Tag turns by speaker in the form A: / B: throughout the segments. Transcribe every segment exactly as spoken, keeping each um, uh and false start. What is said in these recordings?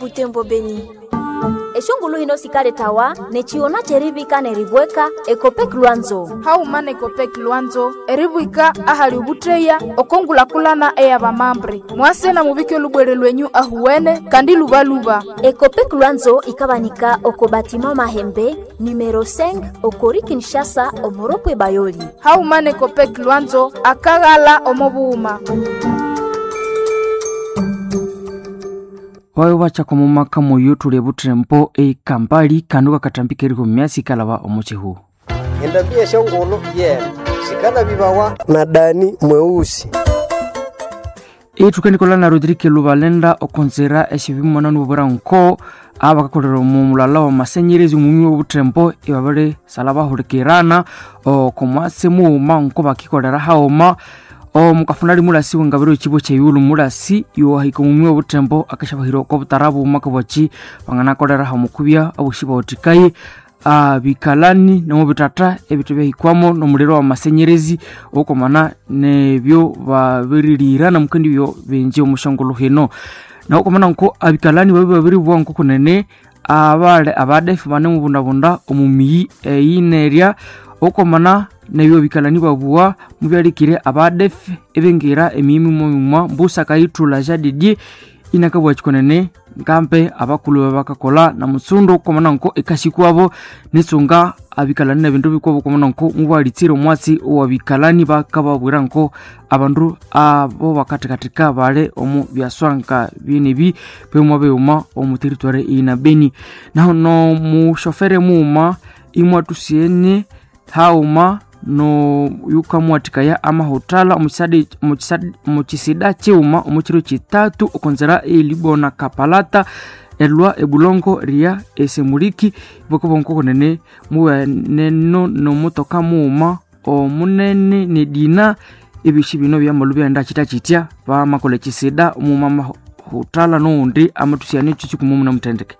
A: Butembo Beni. Eshongulu hino sikale tawa nechiona cheribika neribweka Ekopek Luanzo.
B: Haumana Ekopek Luanzo eribwika ahali ubutreya okongula kulana eya bamambre. Mwase na mubike lubwere lwenyu ahuwene kandi luba luba.
A: Ekopek Luanzo ikabanika okobatima Mahembe numero cinq okori Kinshasa omoropwe Bayoli.
B: Haumana Ekopek Luanzo akagala omobuuma.
C: Wawe wacha kwa mumaka moyo tulebutrempo e kambali kanduka katambike riko miasi kalaba omochehu.
D: Endabia shongolo ye sikana bibawa na Dani mweusi.
C: E tukanikola na Rodrigue Lubalenda okonzera eshibimona nubura nko abakakorero mu mulala wa masenyerezi mu obutrempo ibabare salaba hurikirana o komwase mu manko bakikorera haoma o mukafunari mulasi wengabiro chibo cha yulu mulasi yo hiko mumwe obutembo akashabahiro ko butarabu makabochi bangana korera hamukubya abushiba otikai a bikalani no mubitata ebitebe hikwamo no mulero wa masenyerezi okomana nebyo babiririra na mukendi byo benje umushongolo heno na okomana nko abikalani babiri bwanko kunene abale abadef bane mubundabunda omumiyi eineria okomana nebyo bikalani babuwa mubyarikire abadef ebengira emimi mumwa mbusa kayitula jadidi inakabwa chikonene ngampe abakulu bakakola na musundo komana nko ekashikwabo nesunga abikalani na bintu bikobo komana nko mubalitiro mwasi owabikalani bakababwira nko abandu abo bakatikatika bale omu byaswanka binebi bemwa beuma omu territoire ina Beni na no mu shofere muma imwa tusiene hauma no yuka mwatikaya ama hotala omusade omusade omusida cheuma omuchiro chitatu okonzera elibona kapalata elwa ebulongo ria esemuriki boko bonko konene muwe neno no motoka muma omunene ne dina ebishibino bya malubya ndachita chitia ba makole chisida mumama hotala no ndi amatusiane chichikumu na mtendeke.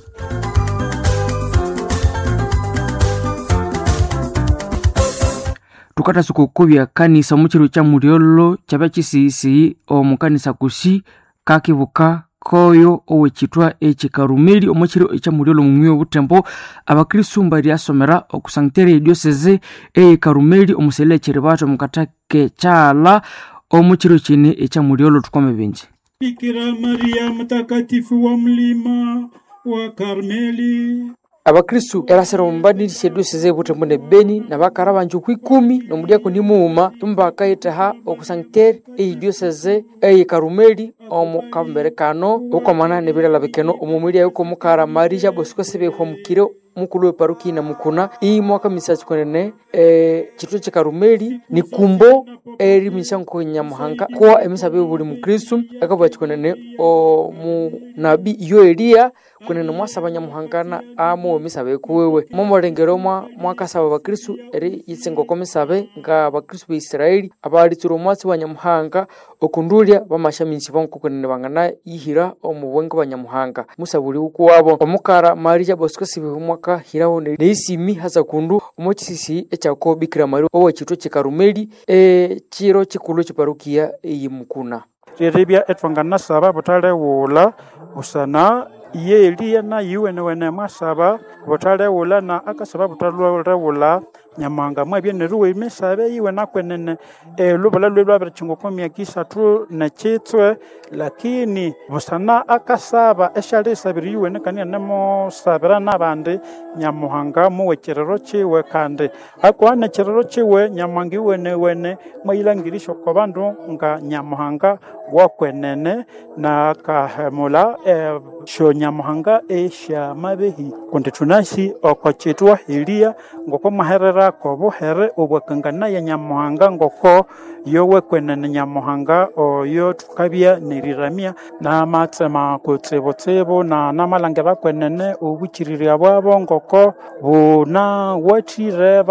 C: Tukata sukukubya kanisa muchiro cha muriolo chaba chisisi o mukanisa kusi kakibuka koyo owe chitwa eche Karumeli omuchiro echa muriolo mumwe butembo abakristo mbari asomera okusanktere diocese e Karumeli omusele chiribato mukatake chala omuchiro chini echa muriolo tukome benje.
E: Bikira Maria mtakatifu wa mlima wa Karmeli.
F: Abakristu erasero mbadi sheduseze butembo ne Beni na bakaraba njukwi kumi no mudia ko nimuma tumbaka itaha okusankter e diocese e Karumeli omo kamberekano ukomana ne birala bekeno omumidia uko mukara Maria bosiko sebe ho mukiro mukulu we paruki na mukuna iyi mwaka misachi konene e chitwe cha Karumeli ni kumbo eri mishanko nyamuhanga kwa emisabe buri mukristu akaba chikonene o mu nabi yo Elia kunene mwasaba nyamuhangana amo misabe kuwewe momo rengero mwa mwaka saba bakristu eri yitsengo komisabe nga bakristu be Israeli abali turo mwasi wa nyamuhanga okundulia bamashaminsi bonko kunene bangana yihira omubwenga ba nyamuhanga musaburi uko wabo omukara Maria bosiko sibe mwaka hirawone neisimi haza kundu omochisi echako Bikira Maria owe chitwe cha Karumeli e chiro chikulu chiparukia yimukuna
E: Rebia etwangana saba botale wola usana iye Elia na yuwe na wene masaba botale wola na akasaba botale wola nyamanga mwabye neruwe imesabe iwe na kwenene e lubala lubala berchingo komya kisatu na chitwe lakini busana akasaba eshali sabiri iwe nekania nemo sabira nabande nyamuhanga muwe kirero chiwe kande akwana kirero chiwe nyamangi wene wene mwilangirisho kwa bandu nga nyamuhanga wakwenene na kahemula e sho nyamuhanga esha mabehi kunde tunasi okochitwa Elia ngoko maherera ko buhere obwakangana ya nyamuhanga ngoko yowe kwenene nyamuhanga oyo tukabya neriramia na matsema kotsebotsebo na namalangera kwenene obuchirira bwabo ngoko bona wachire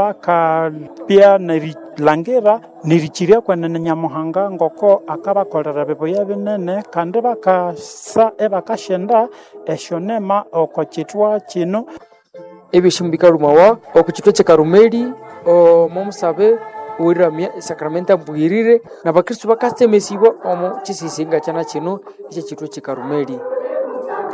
E: bakapya neri langera nirichiria kwenene nyamuhanga ngoko akabakorera bebo yabinene kandi bakasa ebakashenda eshonema okochitwa kino
F: ebishimbika rumawa okuchitwa cha Karumeli o momusabe uiramia sakramenta mbwirire na bakristo bakasemesiwa omo chisisinga chana kino iche chitwa cha Karumeli.